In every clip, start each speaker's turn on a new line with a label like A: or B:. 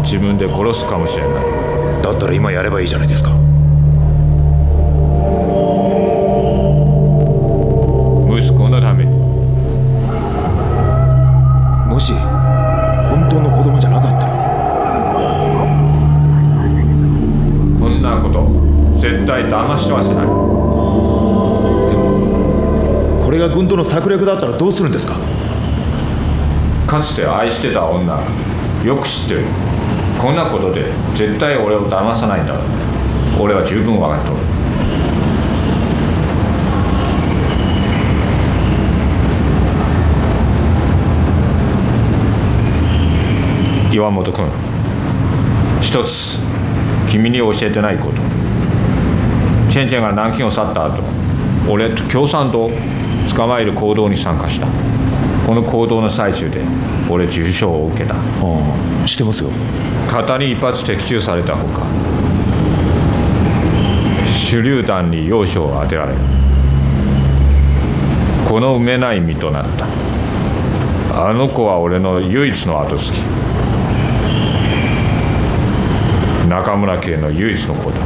A: 自分で殺すかもしれない。
B: だったら今やればいいじゃないですか。
A: 息子のために。
B: もし本当の子供じゃなかったら、
A: こんなこと絶対騙してはしない。
B: でもこれが軍刀の策略だったらどうするんですか。
A: かつて愛してた女、よく知ってる。こんなことで絶対俺を騙さないんだ。俺は十分分かっとる。岩本君、一つ君に教えてないこと。チェンチェンが南京を去った後、俺と共産党を捕まえる行動に参加した。この行動の最中で俺重傷を受けた。
B: してますよ。
A: 肩に一発的中されたほか、手榴弾に要所を当てられ、この埋めない身となった。あの子は俺の唯一の後継ぎ、中村家の唯一の子だ。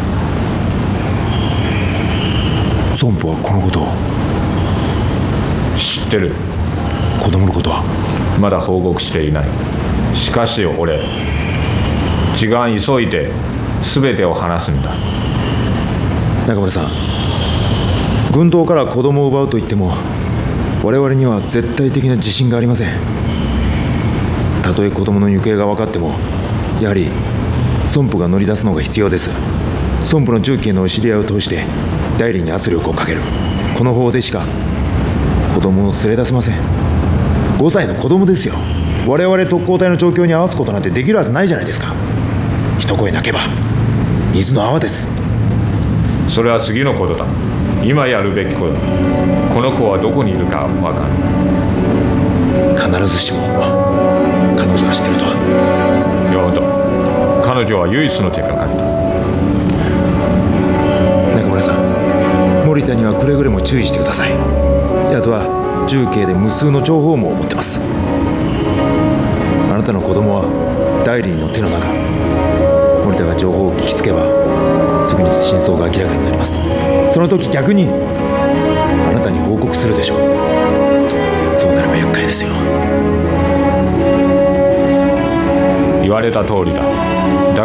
B: 孫父はこのことを
A: 知ってる。
B: 子供のことは
A: まだ報告していない。しかし俺、時間急いで全てを話すんだ。
B: 中村さん、軍刀から子供を奪うと言っても我々には絶対的な自信がありません。たとえ子供の行方が分かっても、やはり孫父が乗り出すのが必要です。孫父の重機への知り合いを通して代理に圧力をかける。この方法でしか子供を連れ出せません。5歳の子供ですよ。我々特攻隊の状況に合わすことなんてできるはずないじゃないですか。一声泣けば水の泡です。
A: それは次のことだ。今やるべきことだ。この子はどこにいるか分かる。
B: 必ずしも彼女が知ってるとは。
A: 岩本、彼女は唯一の手がかりだ。
B: 中村さん、森田にはくれぐれも注意してください。奴は重慶で無数の情報網を持ってます。あなたの子供は代理の手の中。森田が情報を聞きつけばすぐに真相が明らかになります。その時逆にあなたに報告するでしょう。そうなれば厄介ですよ。
A: 言われた通りだ。